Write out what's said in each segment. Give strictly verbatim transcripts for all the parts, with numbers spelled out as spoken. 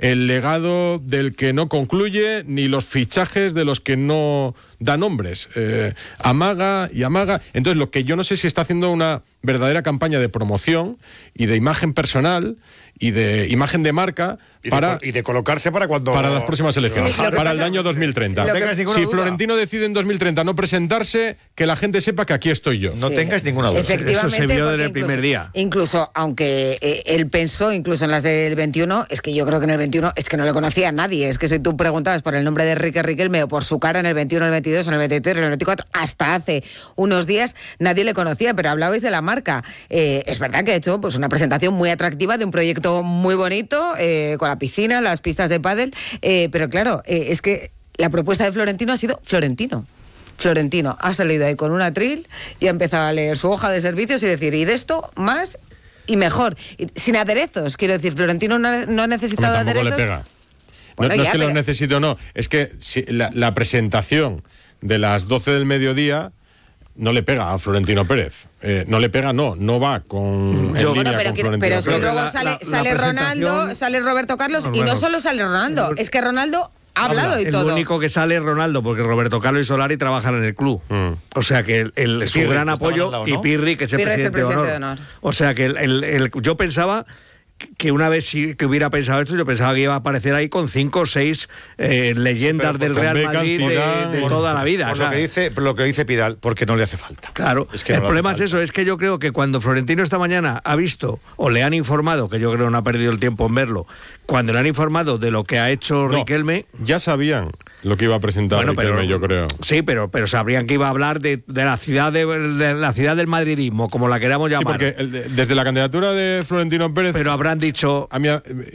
el legado del que no concluye, ni los fichajes de los que no da nombres. Eh, amaga y amaga. Entonces, lo que yo no sé si está haciendo una verdadera campaña de promoción y de imagen personal y de imagen de marca y para de, y de colocarse para cuando para las próximas elecciones, sí, para pasa, el año dos mil treinta. No tengas ninguna si duda. Florentino decide en dos mil treinta no presentarse, que la gente sepa que aquí estoy yo. No sí, tengas ninguna duda. Eso se vio desde el primer día. Incluso, aunque eh, él pensó, incluso en las del veintiuno, es que yo creo que en el veintiuno es que no le conocía a nadie. Es que si tú preguntabas por el nombre de Enrique Riquelme o por su cara en el veintiuno, en el veintidós, en el veintitrés, en el veinticuatro, hasta hace unos días nadie le conocía, pero hablabais de la marca. Eh, es verdad que ha hecho pues, una presentación muy atractiva de un proyecto muy bonito, eh, con la piscina, las pistas de pádel, eh, pero claro, eh, es que la propuesta de Florentino ha sido Florentino. Florentino ha salido ahí con un atril y ha empezado a leer su hoja de servicios y decir, y de esto más y mejor, y sin aderezos, quiero decir, Florentino no ha, no ha necesitado Hombre, aderezos. Le pega. Bueno, no, no ya, es que pero... los necesite o no, es que si la, la presentación de las doce del mediodía no le pega a Florentino Pérez. Eh, no le pega, no, no va con. Yo, en bueno, línea pero, con que, Florentino pero es que Pérez. luego la, sale, la, la sale presentación... Ronaldo, sale Roberto Carlos, no, y no bueno, solo sale Ronaldo, es que Ronaldo ha hablado habla. y todo. El único que sale es Ronaldo, porque Roberto Carlos y Solari trabajan en el club. Mm. O sea que el, el, su Pirri, gran apoyo, lado, ¿no? y Pirri, que es el, Pirri presidente, es el presidente de, honor. de honor. O sea que el, el, el, yo pensaba que una vez sí, que hubiera pensado esto, yo pensaba que iba a aparecer ahí con cinco o seis eh, leyendas sí, del Real Beckham, Madrid Zidane, de, de por, toda la vida. Por, o sea, lo que dice, por lo que dice Pidal, porque no le hace falta. Claro, es que el no problema es falta. eso, es que yo creo que cuando Florentino esta mañana ha visto, o le han informado, que yo creo no ha perdido el tiempo en verlo, cuando le han informado de lo que ha hecho no, Riquelme... Ya sabían lo que iba a presentar bueno, Riquelme, pero, yo creo. Sí, pero, pero sabrían que iba a hablar de, de, la ciudad de, de la ciudad del madridismo, como la queramos llamar. Sí, porque el, desde la candidatura de Florentino Pérez... Pero habrán dicho... A mí,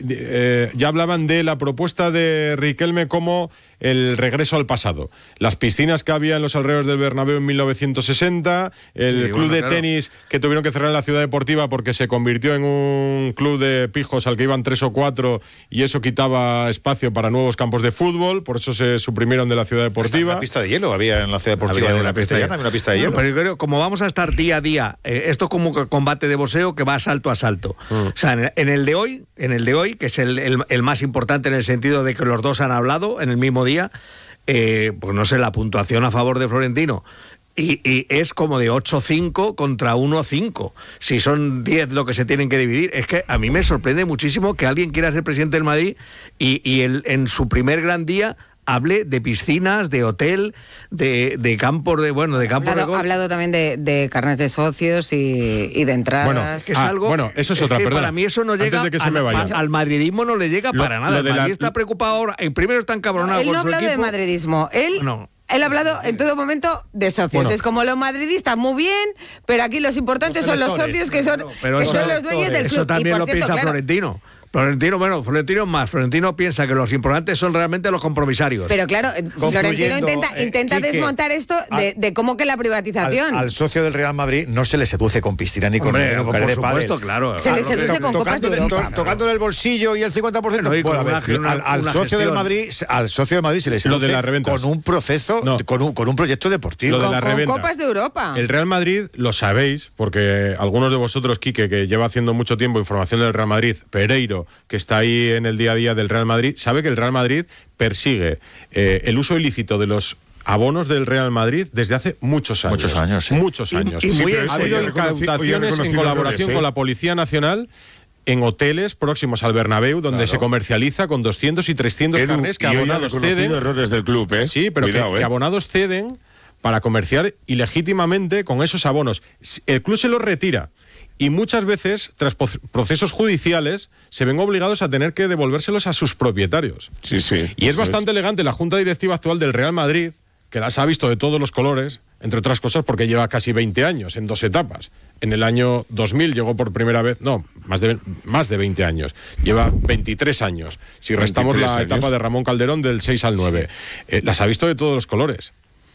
eh, ya hablaban de la propuesta de Riquelme como el regreso al pasado. Las piscinas que había en los alrededores del Bernabéu en mil novecientos sesenta, el sí, club bueno, de claro. tenis que tuvieron que cerrar en la ciudad deportiva porque se convirtió en un club de pijos al que iban tres o cuatro y eso quitaba espacio para nuevos campos de fútbol, por eso se suprimieron de la ciudad deportiva. Una pista de hielo había en la ciudad deportiva de la Castellana, había una pista de hielo. Pero yo creo, como vamos a estar día a día, eh, esto es como combate de boxeo que va salto a salto. Mm. O sea, en, en el de hoy, en el de hoy, que es el, el, el más importante en el sentido de que los dos han hablado en el mismo día, eh, pues no sé, la puntuación a favor de Florentino. Y, y es como de ocho cinco contra uno cinco. Si son diez lo que se tienen que dividir. Es que a mí me sorprende muchísimo que alguien quiera ser presidente del Madrid y, y el, en su primer gran día hable de piscinas, de hotel, de, de campos de bueno, de campos ha hablado, de ha hablado también de, de carnet de socios y, y de entradas. Bueno, es que es ah, algo, bueno, eso es, es otra, que perdón. Para mí eso no llega de que se al, me vaya. al madridismo, no le llega lo, para nada. El Madrid la, está preocupado ahora. El primero está encabronado él con no ha su hablado equipo. de madridismo. Él no. Él ha hablado en todo momento de socios. Bueno, es como los madridistas, muy bien, pero aquí los importantes los son los socios que son, claro, pero que eso, son los dueños del club. Eso también y lo por cierto, piensa claro, Florentino. Florentino, bueno, Florentino más. Florentino piensa que los importantes son realmente los compromisarios. Pero claro, Florentino intenta, eh, intenta Quique, desmontar esto de, de cómo que la privatización. Al, al socio del Real Madrid no se le seduce con piscina ni con Hombre, con por de supuesto, pádel. claro. Se le claro, seduce con copas de Europa. To, tocándole el bolsillo y el cincuenta por ciento. Bueno, y con bueno, una, a ver, una, al, al una socio del gestión. Madrid, al socio del Madrid se le seduce Lo de las reventas. con un proceso, No. con, un, con un proyecto deportivo. Lo de con, la con reventa. copas de Europa. El Real Madrid, lo sabéis, porque algunos de vosotros, Quique, que lleva haciendo mucho tiempo información del Real Madrid, Pereiro, que está ahí en el día a día del Real Madrid, sabe que el Real Madrid persigue eh, el uso ilícito de los abonos del Real Madrid desde hace muchos años. Muchos años, sí. Muchos Y- años. y muy Sí, en ha serio, habido reconocí- incautaciones oye, en reconocido colaboración errores, ¿eh? con la Policía Nacional en hoteles próximos al Bernabéu, donde Claro. se comercializa con doscientos y trescientos Edu, carnés que y hoy ha abonados reconocido ceden. errores del club, ¿eh? Sí, pero Cuidado, que, ¿eh? que abonados ceden para comerciar ilegítimamente con esos abonos. El club se los retira y muchas veces, tras procesos judiciales, se ven obligados a tener que devolvérselos a sus propietarios. Sí, sí. Y es eso bastante elegante la Junta Directiva actual del Real Madrid, que las ha visto de todos los colores, entre otras cosas porque lleva casi veinte años en dos etapas. En el año dos mil llegó por primera vez, no, más de, más de veinte años. Lleva veintitrés años. Si restamos la veintitrés etapa años. de Ramón Calderón del seis al nueve. Eh, las ha visto de todos los colores.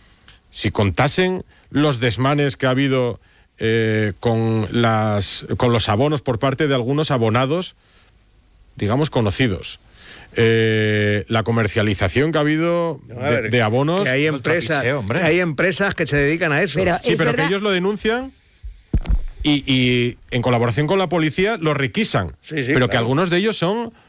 Si contasen los desmanes que ha habido eh, con, las, con los abonos por parte de algunos abonados, digamos, conocidos. Eh, la comercialización que ha habido de, ver, de abonos. Que hay empresas, trapicheo, hombre. que hay empresas que se dedican a eso. Pero Sí, es pero verdad- que ellos lo denuncian y, y en colaboración con la policía lo requisan. Sí, sí, pero que claro. algunos de ellos son